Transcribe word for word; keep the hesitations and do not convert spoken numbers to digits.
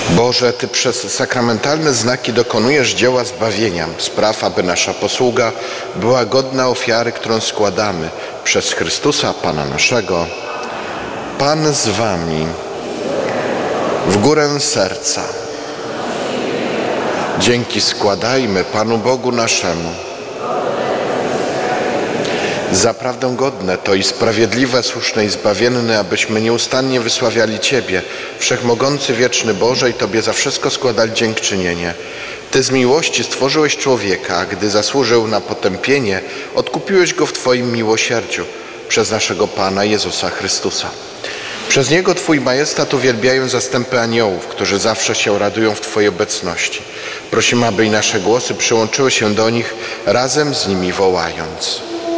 Boże, Ty przez sakramentalne znaki dokonujesz dzieła zbawienia. Spraw, aby nasza posługa była godna ofiary, którą składamy przez Chrystusa, Pana naszego. Pan z Wami. W górę serca. Dzięki składajmy Panu Bogu naszemu. Zaprawdę godne to i sprawiedliwe, słuszne i zbawienne, abyśmy nieustannie wysławiali Ciebie, Wszechmogący, wieczny Boże, i Tobie za wszystko składali dziękczynienie. Ty z miłości stworzyłeś człowieka, a gdy zasłużył na potępienie, odkupiłeś go w Twoim miłosierdziu przez naszego Pana Jezusa Chrystusa. Przez Niego Twój majestat uwielbiają zastępy aniołów, którzy zawsze się radują w Twojej obecności. Prosimy, aby i nasze głosy przyłączyły się do nich, razem z nimi wołając.